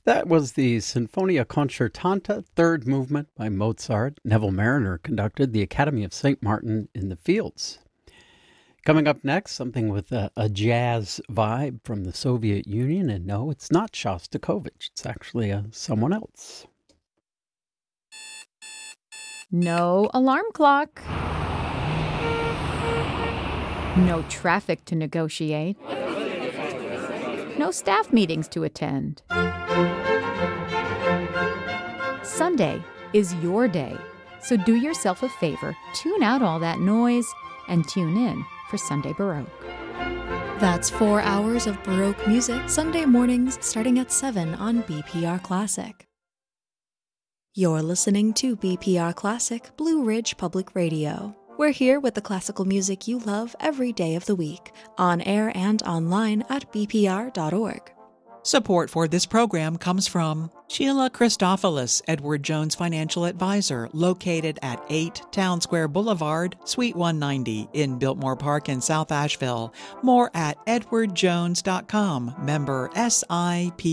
That was the Sinfonia Concertante, third movement by Mozart. Neville Marriner conducted the Academy of St. Martin in the Fields. Coming up next, something with a jazz vibe from the Soviet Union. And no, it's not Shostakovich. It's actually someone else. No alarm clock. No traffic to negotiate. No staff meetings to attend. Sunday is your day, so do yourself a favor, tune out all that noise, and tune in for Sunday Baroque. That's 4 hours of Baroque music, Sunday mornings starting at 7 on BPR Classic. You're listening to BPR Classic, Blue Ridge Public Radio. We're here with the classical music you love every day of the week, on air and online at bpr.org. Support for this program comes from Sheila Christophilus, Edward Jones Financial Advisor, located at 8 Town Square Boulevard, Suite 190 in Biltmore Park in South Asheville. More at edwardjones.com, member SIPC.